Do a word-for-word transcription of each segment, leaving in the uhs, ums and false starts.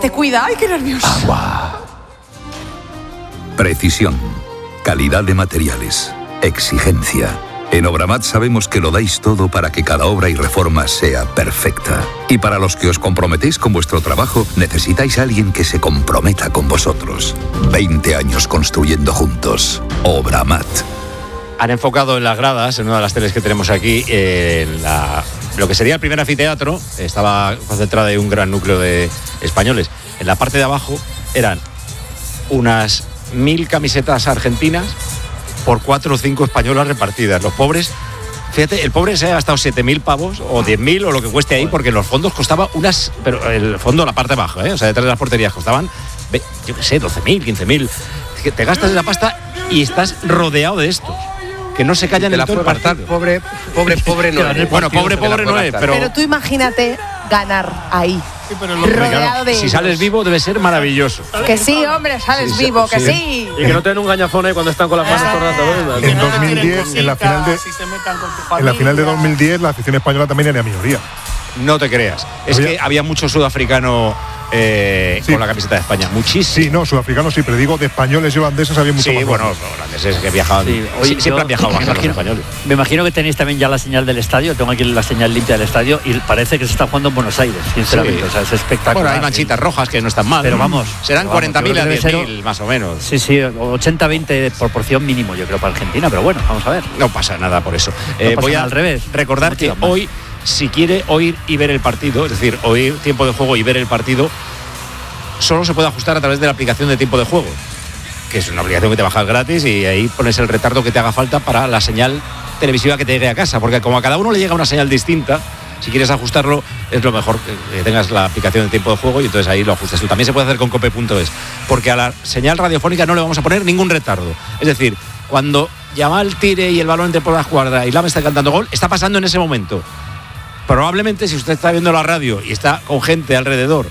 te cuida. ¡Ay, qué nervioso! Agua. Precisión, calidad de materiales, exigencia. En Obramat sabemos que lo dais todo para que cada obra y reforma sea perfecta. Y para los que os comprometéis con vuestro trabajo, necesitáis a alguien que se comprometa con vosotros. veinte años construyendo juntos. Obramat. Han enfocado en las gradas, en una de las teles que tenemos aquí, eh, la, lo que sería el primer anfiteatro. Estaba concentrada en un gran núcleo de españoles. En la parte de abajo eran unas mil camisetas argentinas por cuatro o cinco españolas repartidas. Los pobres, fíjate, el pobre se ha gastado siete mil pavos o diez mil o lo que cueste ahí, porque los fondos costaban unas, pero el fondo, la parte baja, ¿eh? O sea, detrás de las porterías costaban, yo qué sé, doce mil, quince mil. Te gastas esa pasta y estás rodeado de estos que no se callan en todo el partido. Pobre, pobre, pobre no es. Bueno, pobre, pobre no es, pero... Pero tú imagínate ganar ahí. Sí, pero lo rodeado de si ellos. Sales vivo debe ser maravilloso. Que sí, hombre, sales sí, vivo, sí, que sí. sí. Y que no te den un gañafón ahí cuando están con las manos todo el rato. En dos mil diez, en la final de en la final de dos mil diez, la afición española también era minoría. No te creas. Es había, que había mucho sudafricano eh, sí. con la camiseta de España. Muchísimo. Sí, no, sudafricanos sí, pero digo de españoles y holandeses había mucho sí, más. Sí, bueno, holandeses que viajaban. Sí, oye, sí, siempre han viajado más los españoles. Me imagino que tenéis también ya la señal del estadio. Tengo aquí la señal limpia del estadio y parece que se está jugando en Buenos Aires, sinceramente. Sí. O sea, es espectacular. Bueno, hay manchitas sí. rojas que no están mal. Pero vamos. Serán cuarenta mil a diez mil, más o menos. Sí, sí, ochenta veinte de proporción mínimo, yo creo, para Argentina. Pero bueno, vamos a ver. No pasa nada por eso. No eh, pasa voy a al revés. recordar que hoy, si quiere oír y ver el partido, es decir, oír tiempo de juego y ver el partido, solo se puede ajustar a través de la aplicación de tiempo de juego, que es una aplicación que te bajas gratis y ahí pones el retardo que te haga falta para la señal televisiva que te llegue a casa, porque como a cada uno le llega una señal distinta, si quieres ajustarlo es lo mejor que tengas la aplicación de tiempo de juego y entonces ahí lo ajustas tú. También se puede hacer con cope punto es, porque a la señal radiofónica no le vamos a poner ningún retardo. Es decir, cuando Yamal tire y el balón entre por la escuadra y Lama está cantando gol, está pasando en ese momento. Probablemente si usted está viendo la radio y está con gente alrededor,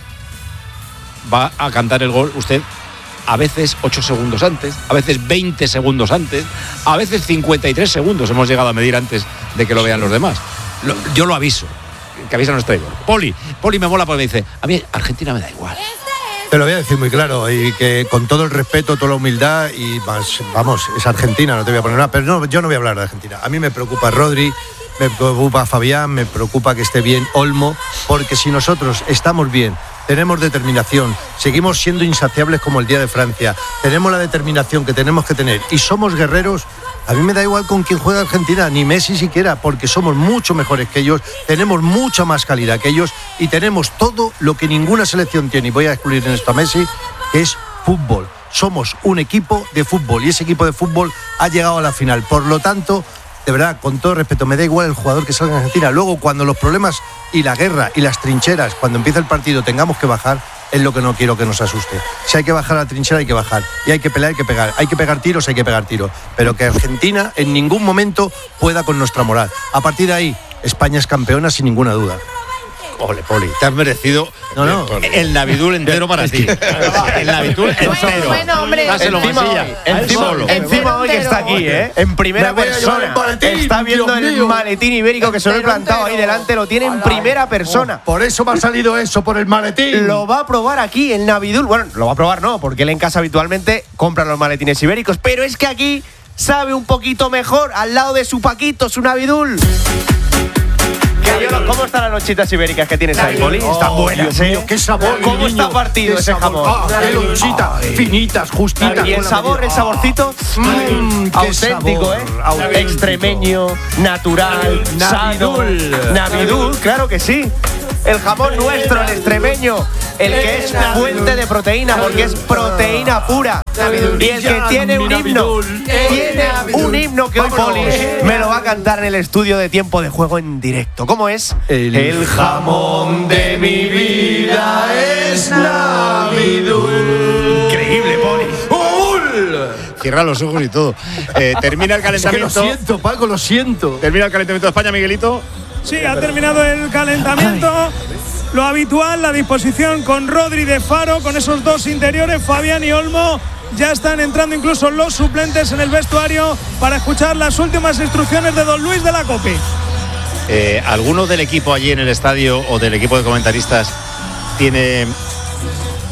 va a cantar el gol usted a veces ocho segundos antes, a veces veinte segundos antes, a veces cincuenta y tres segundos hemos llegado a medir antes de que lo vean los demás. Lo, yo lo aviso, que avisa nuestro Igor. Poli, Poli me mola porque me dice, a mí Argentina me da igual. Te lo voy a decir muy claro y que con todo el respeto, toda la humildad y más, vamos, es Argentina, no te voy a poner nada, pero no, yo no voy a hablar de Argentina. A mí me preocupa Rodri, me preocupa Fabián, me preocupa que esté bien Olmo, porque si nosotros estamos bien, tenemos determinación, seguimos siendo insaciables como el día de Francia, tenemos la determinación que tenemos que tener y somos guerreros, a mí me da igual con quién juega Argentina, ni Messi siquiera, porque somos mucho mejores que ellos, tenemos mucha más calidad que ellos y tenemos todo lo que ninguna selección tiene, y voy a excluir en esto a Messi, que es fútbol. Somos un equipo de fútbol y ese equipo de fútbol ha llegado a la final, por lo tanto, de verdad, con todo respeto, me da igual el jugador que salga en Argentina. Luego, cuando los problemas y la guerra y las trincheras, cuando empieza el partido, tengamos que bajar, es lo que no quiero que nos asuste. Si hay que bajar a la trinchera, hay que bajar. Y hay que pelear, hay que pegar. Hay que pegar tiros, hay que pegar tiros. Pero que Argentina en ningún momento pueda con nuestra moral. A partir de ahí, España es campeona sin ninguna duda. Ole, Poli, te has merecido no, no. el Navidul entero para ti. El Navidul entero. Bueno, bueno, hombre. Dáselo, encima Masilla. hoy, encima, solo. encima hoy que está aquí, ¿eh? En primera persona. Está viendo el maletín ibérico que se lo he plantado ahí delante, lo tiene en primera persona. Oh, por eso me ha salido eso, por el maletín. Lo va a probar aquí en Navidul. Bueno, lo va a probar no, porque él en casa habitualmente compra los maletines ibéricos, pero es que aquí sabe un poquito mejor, al lado de su Paquito, su Navidul. ¿Cómo están las lonchitas ibéricas que tienes ahí, Poli? Oh, están buenas, Dios ¿eh? mío, qué sabor. ¿Cómo niño, está partido ese jamón? Ah, qué lonchita, finitas, justitas. ¿Y el sabor, el saborcito? Mm, auténtico, ¿eh? Auténtico. Extremeño, natural, sano. Navidul, claro que sí. El jamón nuestro, el extremeño, el que es fuente de proteína, porque es proteína pura. Y el que tiene un himno, tiene un himno que hoy Poli me lo va a cantar en el estudio de tiempo de juego en directo. ¿Cómo es? El, el jamón de mi vida es Navidul. Increíble, Poli. Cierra los ojos y todo. Eh, termina el calentamiento. Es que lo siento, Paco, lo siento. Termina el calentamiento de España, Miguelito. Sí, ha terminado el calentamiento. Ay. Lo habitual, la disposición con Rodri de Faro, con esos dos interiores, Fabián y Olmo. Ya están entrando incluso los suplentes en el vestuario para escuchar las últimas instrucciones de don Luis de la Copi. Eh, ¿Alguno del equipo allí en el estadio o del equipo de comentaristas tiene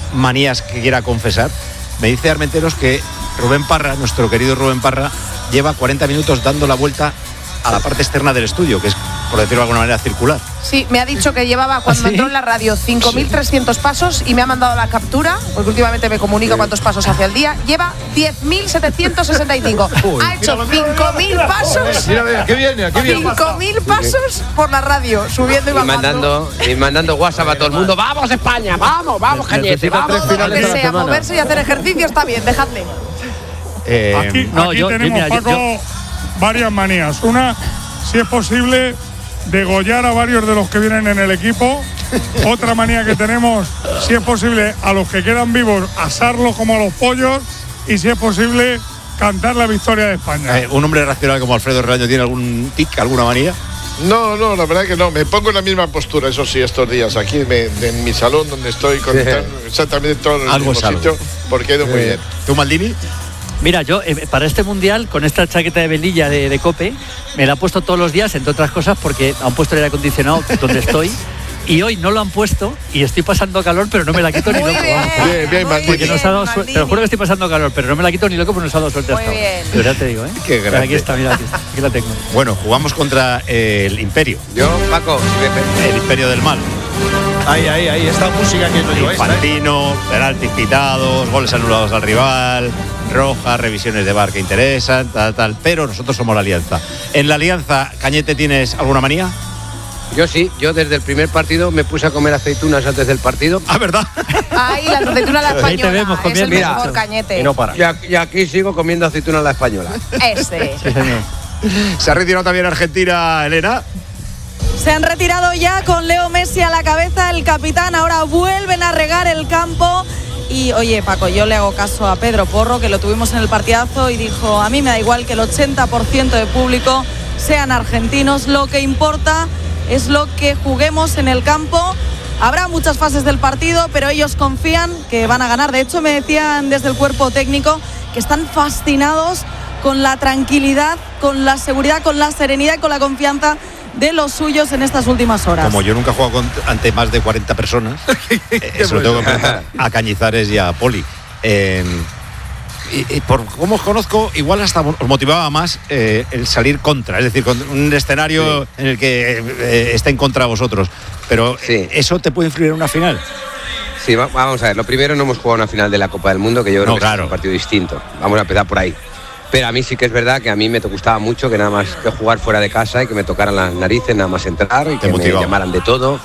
manías que quiera confesar. Me dice Armenteros que Rubén Parra, nuestro querido Rubén Parra, lleva cuarenta minutos dando la vuelta a la parte externa del estudio, que es, por decirlo de alguna manera, circular. Sí, me ha dicho que llevaba cuando ¿Ah, sí? entró en la radio cinco mil trescientos pasos y me ha mandado la captura, porque últimamente me comunica sí. cuántos pasos hace al día. Lleva diez mil setecientos sesenta y cinco. Ha hecho cinco mil pasos. Mira, mira, ¿qué viene? ¿Qué viene? cinco mil pasos por la radio, subiendo y bajando. Y mandando, y mandando WhatsApp a todo el mundo. ¡Vamos, España! ¡Vamos, vamos, Cañete! ¡Vamos! Lo que sea, moverse y hacer ejercicio está bien, dejadle. Eh, aquí no, aquí yo, tenemos, mira, Paco, yo, varias manías. Una, si es posible, degollar a varios de los que vienen en el equipo. Otra manía que tenemos, si es posible, a los que quedan vivos, asarlos como a los pollos. Y si es posible, cantar la victoria de España. Eh, ¿Un hombre racional como Alfredo Redaño tiene algún tic, alguna manía? No, no, la verdad que no. Me pongo en la misma postura, eso sí, estos días. Aquí me, en mi salón donde estoy, con exactamente todo en el algo mismo sitio, porque he ido muy bien. ¿Tú, Maldini? Mira, yo eh, para este mundial, con esta chaqueta de velilla de, de Cope, me la he puesto todos los días, entre otras cosas, porque han puesto el aire acondicionado donde estoy. Y hoy no lo han puesto y estoy pasando calor, pero no me la quito ni loco. Bien, bien, porque nos ha dado suerte. Te lo juro que estoy pasando calor, pero no me la quito ni loco porque nos ha dado suerte hasta ahora. Pero ya te digo, ¿eh? Qué grande. Aquí está, mira, aquí, está, aquí la tengo. Bueno, jugamos contra eh, el Imperio. Yo, Paco, el Imperio del Mal. Ahí, ahí, ahí, esta música que no lleváis. Infantino, penaltis quitados, goles anulados al rival, rojas, revisiones de V A R que interesan, tal, tal. Pero nosotros somos la Alianza. En la Alianza, Cañete, ¿tienes alguna manía? Yo sí, yo desde el primer partido me puse a comer aceitunas antes del partido. Ah, ¿verdad. Ay, la aceituna a la española. Ahí te vemos es el Mira, mejor, Cañete. Y no para. Y aquí, y aquí sigo comiendo aceitunas a la española. Ese. Sí, señor. Se ha retirado también Argentina, Elena. Se han retirado ya con Leo Messi a la cabeza, el capitán. Ahora vuelven a regar el campo. Y oye, Paco, yo le hago caso a Pedro Porro, que lo tuvimos en el partidazo y dijo: a mí me da igual que el ochenta por ciento de público sean argentinos, lo que importa es lo que juguemos en el campo. Habrá muchas fases del partido, pero ellos confían que van a ganar. De hecho, me decían desde el cuerpo técnico que están fascinados con la tranquilidad, con la seguridad, con la serenidad y con la confianza de los suyos en estas últimas horas. Como yo nunca he jugado con, ante más de cuarenta personas, eh, eso lo tengo que preguntar a Cañizares y a Poli. Eh, y, y por cómo os conozco, igual hasta os motivaba más eh, el salir contra, es decir, con un escenario sí. en el que eh, estén contra vosotros. Pero sí. ¿eso te puede influir en una final? Sí, va, vamos a ver. Lo primero, no hemos jugado una final de la Copa del Mundo, que yo creo no, que claro. es un partido distinto. Vamos a empezar por ahí. Pero a mí sí que es verdad que a mí me gustaba mucho que nada más que jugar fuera de casa y que me tocaran las narices, nada más entrar y que me llamaran de todo.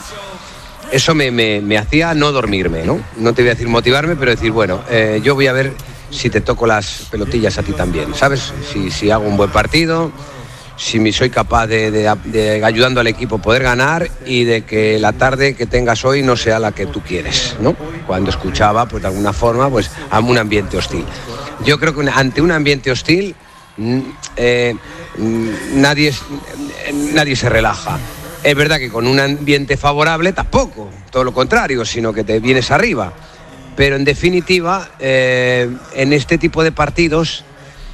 Eso me, me, me hacía no dormirme, ¿no? No te voy a decir motivarme, pero decir, bueno, eh, yo voy a ver si te toco las pelotillas a ti también, ¿sabes? Si, si hago un buen partido, si me soy capaz de, de, de ayudando al equipo poder ganar y de que la tarde que tengas hoy no sea la que tú quieres, ¿no? Cuando escuchaba, pues de alguna forma, pues a un ambiente hostil. Yo creo que ante un ambiente hostil eh, nadie, nadie se relaja. Es verdad que con un ambiente favorable tampoco, todo lo contrario, sino que te vienes arriba. Pero en definitiva, eh, en este tipo de partidos,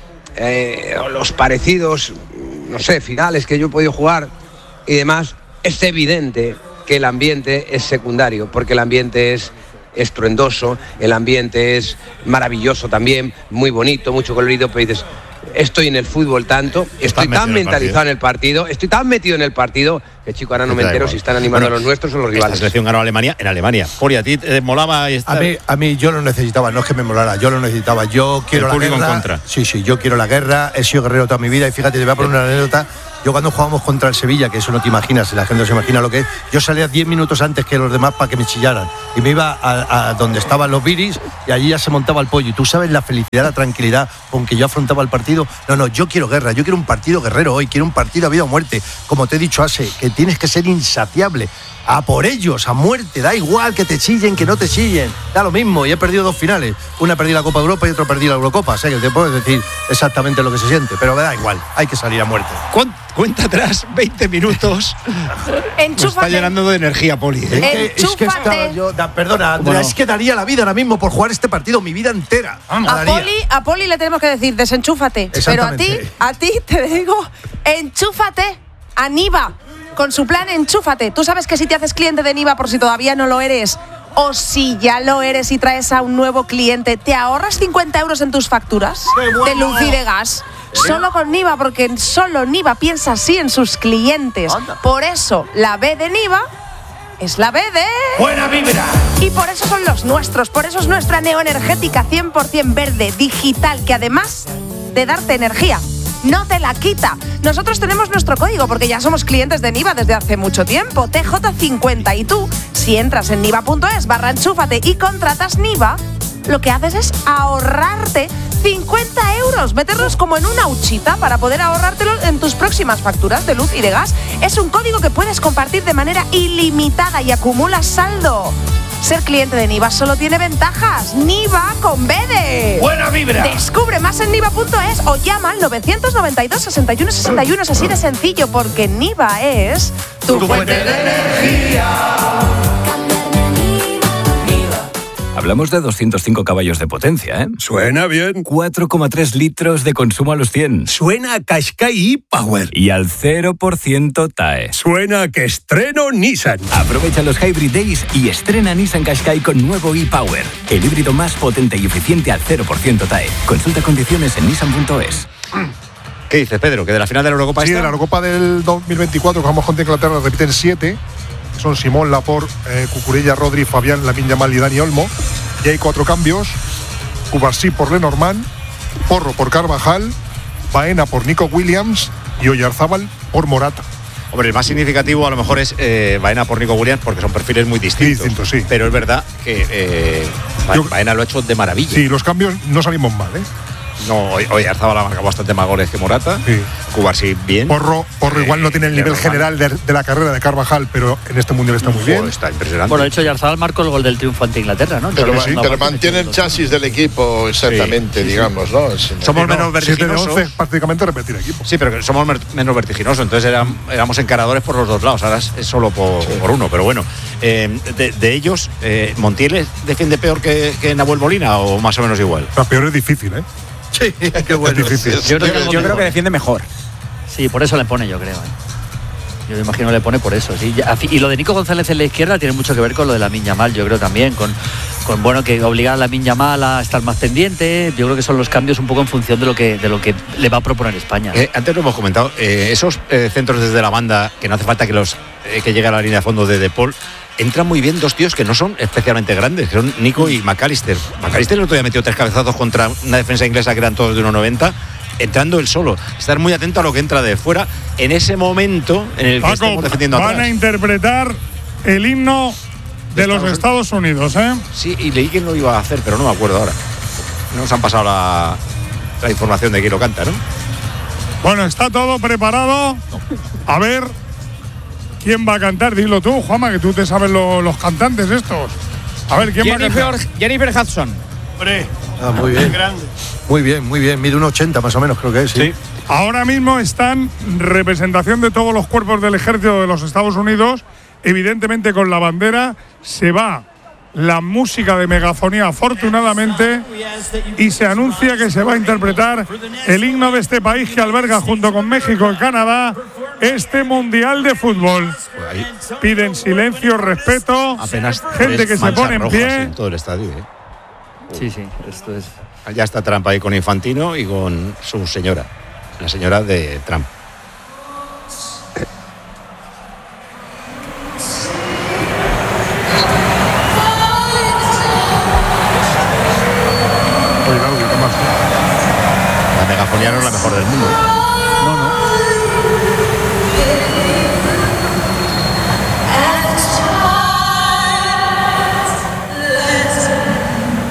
eh, los parecidos, no sé, finales que yo he podido jugar y demás, es evidente que el ambiente es secundario, porque el ambiente es estruendoso, el ambiente es maravilloso también, muy bonito, mucho colorido, pero dices, estoy en el fútbol tanto, estoy tan mentalizado en el partido, estoy tan metido en el partido, que chico, ahora no me entero si están animando bueno, a los nuestros o los rivales. La selección ganó a Alemania en Alemania. Poli, ¿a ti te molaba estar? A mí, a mí yo lo necesitaba, no es que me molara, yo lo necesitaba. Yo quiero el la guerra. En contra. Sí, sí, yo quiero la guerra, he sido guerrero toda mi vida y fíjate, te voy a poner una anécdota. Yo cuando jugábamos contra el Sevilla, que eso no te imaginas, la gente no se imagina lo que es, yo salía diez minutos antes que los demás para que me chillaran. Y me iba a, a donde estaban los viris y allí ya se montaba el pollo. Y tú sabes la felicidad, la tranquilidad con que yo afrontaba el partido. No, no, yo quiero guerra, yo quiero un partido guerrero hoy, quiero un partido a vida o muerte. Como te he dicho, Ase, que tienes que ser insaciable. A por ellos, a muerte, da igual que te chillen, que no te chillen, da lo mismo. Y he perdido dos finales, una perdí la Copa de Europa y otra perdí la Eurocopa, o sea que te puedo decir exactamente lo que se siente, pero me da igual, hay que salir a muerte. Cuenta atrás, veinte minutos. Enchúfate. Está llenando de energía, Poli. Es que, es que estaba yo, da, perdona, Andrea, bueno. es que daría la vida ahora mismo por jugar este partido, mi vida entera. Vamos, a, Poli, a Poli le tenemos que decir, desenchúfate, pero a ti, a ti te digo, enchúfate a Niva. Con su plan, enchúfate. Tú sabes que si te haces cliente de Niva, por si todavía no lo eres, O si ya lo eres y traes a un nuevo cliente, ¿te ahorras cincuenta euros en tus facturas de luz y de gas? Solo con Niva, porque solo Niva piensa así en sus clientes. Por eso, la B de Niva es la B de... ¡Buena vibra! Y por eso son los nuestros, por eso es nuestra neoenergética cien por ciento verde, digital, que además de darte energía, no te la quita. Nosotros tenemos nuestro código porque ya somos clientes de Niva desde hace mucho tiempo, T J cincuenta. Y tú, si entras en niva punto es barra enchúfate y contratas Niva, lo que haces es ahorrarte cincuenta euros, meterlos como en una huchita para poder ahorrártelo en tus próximas facturas de luz y de gas. Es un código que puedes compartir de manera ilimitada y acumulas saldo. Ser cliente de Niva solo tiene ventajas. Niva con B de... ¡Buena vibra! Descubre más en niva punto es o llama al novecientos noventa y dos, sesenta y uno sesenta y uno. Es así de sencillo, porque Niva es tu, tu fuente de energía. Hablamos de doscientos cinco caballos de potencia, ¿eh? Suena bien. cuatro coma tres litros de consumo a los cien. Suena a Qashqai e-Power. Y al cero por ciento T A E. Suena a que estreno Nissan. Aprovecha los Hybrid Days y estrena Nissan Qashqai con nuevo e-Power. El híbrido más potente y eficiente al cero por ciento T A E. Consulta condiciones en nissan punto es. ¿Qué dices, Pedro? ¿Que de la final de la Eurocopa Sí, esta? de la Eurocopa del dos mil veinticuatro, que vamos contra Inglaterra, repiten siete. Son Simón, Laporte, eh, Cucurella, Rodri, Fabián, Lamine Yamal y Dani Olmo. Y hay cuatro cambios: Cubarsí por Lenormand, Porro por Carvajal, Baena por Nico Williams y Oyarzábal por Morata. Hombre, el más significativo a lo mejor es eh, Baena por Nico Williams, porque son perfiles muy distintos. Distinto, sí. Pero es verdad que eh, Yo, Baena lo ha hecho de maravilla. Sí, los cambios no salimos mal, ¿eh? No, hoy Arzabal ha marcado bastante más goles que Morata. Sí. Cubarsí bien. Porro, Porro Eh, igual no tiene el nivel normal. general de, de la carrera de Carvajal, pero en este mundial está muy bien. Oh, está impresionante. Bueno, de hecho, Yarzabal marcó el gol del triunfo ante Inglaterra, ¿no? Pero, Entonces, pero no, mantiene el chasis del equipo exactamente, Sí, sí, digamos, ¿no? Es- Somos No, menos siete de vertiginosos. once, prácticamente repetir equipo. Sí, pero que somos mer- menos vertiginosos, entonces eran- éramos encaradores por los dos lados, ahora es, es solo por, por uno, pero bueno. Eh, de, de ellos, eh, ¿Montiel defiende peor que, que Nahuel Molina o más o menos igual? La peor es difícil, ¿eh? Sí, qué bueno. Es difícil. Yo creo que- yo creo que defiende mejor. Sí, por eso le pone, yo creo. ¿eh? Yo me imagino le pone por eso. Sí. Ya- Y lo de Nico González en la izquierda tiene mucho que ver con lo de Lamine Yamal, yo creo también, con, con bueno, que obligar a Lamine Yamal a estar más pendiente. Yo creo que son los cambios un poco en función de lo que, de lo que le va a proponer España. Eh, antes lo hemos comentado, eh, esos eh, centros desde la banda, que no hace falta que los eh, que llegue a la línea de fondo de De Paul, entran muy bien dos tíos que no son especialmente grandes, que son Nico y McAllister. McAllister el otro día metió tres cabezazos contra una defensa inglesa que eran todos de uno noventa, entrando él solo. Estar muy atento a lo que entra de fuera en ese momento en el que Paco, estamos defendiendo van atrás. a interpretar el himno de los Estados Unidos, ¿eh? Sí, y leí que lo iba a hacer, pero no me acuerdo ahora. No nos han pasado la, la información de quién lo canta, ¿no? Bueno, está todo preparado. A ver quién va a cantar. Dilo tú, Juanma, que tú te sabes lo- los cantantes estos. A ver, ¿quién Jennifer, va a cantar? Jennifer Hudson. Hombre, Ah, muy bien. grande. Muy bien, muy bien. Mide un ochenta más o menos, creo que es. Sí. Ahora mismo están representación de todos los cuerpos del ejército de los Estados Unidos. Evidentemente con la bandera se va la música de megafonía, afortunadamente, y se anuncia que se va a interpretar el himno de este país que alberga junto con México y Canadá este Mundial de Fútbol. Piden silencio, respeto, Apenas gente tres que se manchas pone en rojas pie. en todo el estadio, ¿eh? Sí, sí, esto es. Ya está Trump ahí con Infantino y con su señora, la señora de Trump. Oye, Gaudi, ¿qué más? La megafonía no es la mejor del mundo.